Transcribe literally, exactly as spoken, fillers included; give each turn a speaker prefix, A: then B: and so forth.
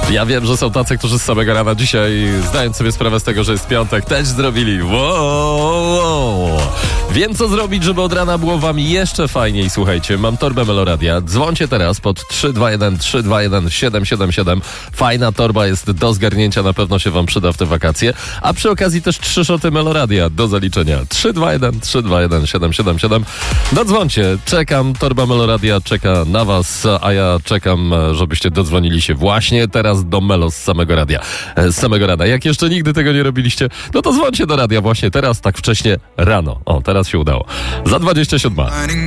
A: Ja wiem, że są tacy, którzy z samego rana dzisiaj, zdając sobie sprawę z tego, że jest piątek, też zrobili wow, wow. Wiem, co zrobić, żeby od rana było wam jeszcze fajniej. Słuchajcie, mam torbę Meloradia. Dzwońcie teraz pod trzy dwa jeden trzy dwa jeden siedem siedem siedem. Fajna torba jest do zgarnięcia, na pewno się wam przyda w te wakacje. A przy okazji też trzy szoty Meloradia do zaliczenia. trzy dwa jeden trzy dwa jeden siedem siedem siedem. Dodzwońcie. Czekam, torba Meloradia czeka na was, a ja czekam, żebyście dodzwonili się właśnie teraz do Melo z samego radia. Z samego rana. Jak jeszcze nigdy tego nie robiliście, no to dzwońcie do radia właśnie teraz, tak wcześnie rano. O, teraz się udało. Za dwadzieścia siedem.